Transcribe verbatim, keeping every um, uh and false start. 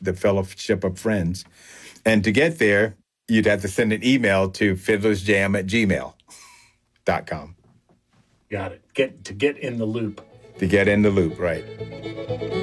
the Fellowship of Friends. And to get there, you'd have to send an email to fiddlersjam at gmail dot com. Got it. Get to get in the loop. To get in the loop, right.